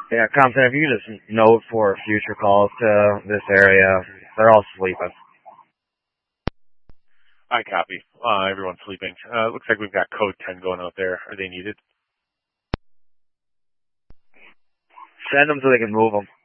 Yeah, Compton, if you could just note for future calls to this area, they're all sleeping. I copy. Everyone's sleeping. Looks like we've got code 10 going out there. Are they needed? Send them so they can move them.